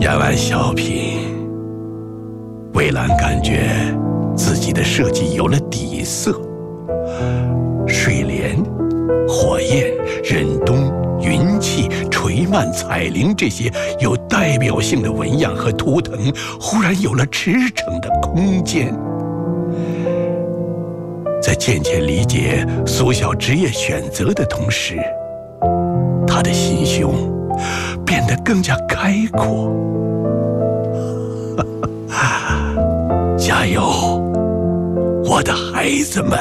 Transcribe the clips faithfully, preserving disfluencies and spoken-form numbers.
演完小品，蔚蓝感觉自己的设计有了底色。睡莲、火焰、忍冬、云气、垂蔓、彩铃这些有代表性的纹样和图腾，忽然有了驰骋的空间。在渐渐理解苏小职业选择的同时，他的心胸变得更加开阔。加油，我的孩子们！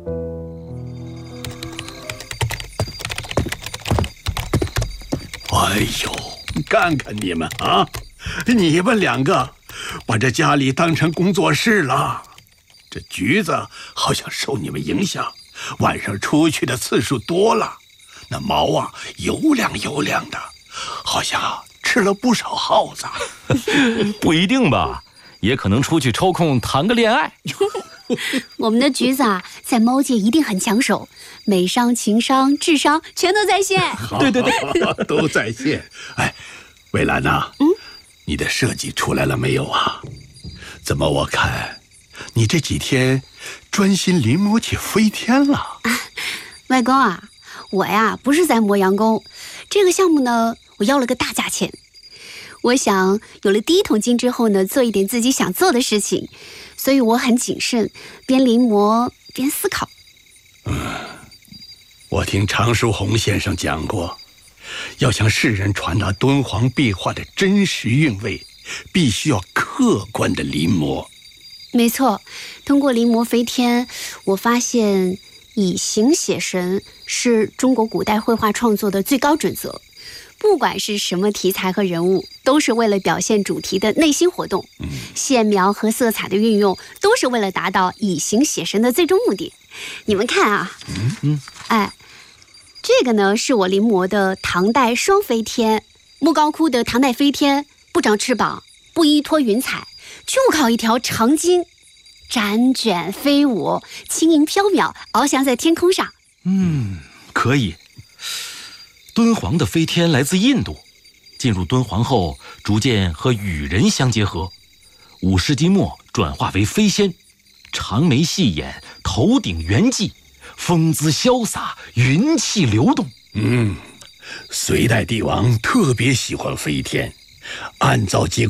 哎呦，看看你们啊，你们两个把这家里当成工作室了。这橘子好像受你们影响，晚上出去的次数多了，那毛啊油亮油亮的，好像吃了不少耗子。 不一定吧，也可能出去抽空谈个恋爱。 我们的橘子啊，在猫界一定很抢手，美商、情商、智商全都在线。 对对对，都在线。哎，蔚蓝呐、啊，嗯，你的设计出来了没有啊？怎么我看你这几天专心临摹起飞天了？啊， 外公啊，我呀不是在磨洋工，这个项目呢，我要了个大价钱。我想有了第一桶金之后呢，做一点自己想做的事情，所以我很谨慎，边临摹边思考。 嗯，我听常书鸿先生讲过，要向世人传达敦煌壁画的真实韵味，必须要客观的临摹。 没错，通过临摹飞天，我发现以形写神是中国古代绘画创作的最高准则。不管是什么题材和人物，都是为了表现主题的内心活动。嗯，线描和色彩的运用，都是为了达到以形写神的最终目的。你们看啊，嗯嗯，哎，这个呢是我临摹的唐代双飞天。莫高窟的唐代飞天不长翅膀，不依托云彩，就靠一条长筋，辗卷飞舞，轻盈飘渺，翱翔在天空上。 嗯，可以。敦煌的飞天来自印度，进入敦煌后逐渐和羽人相结合，五世纪末转化为飞仙，长眉细眼，头顶圆髻，风姿潇洒，云气流动。 嗯，隋代帝王特别喜欢飞天，按照结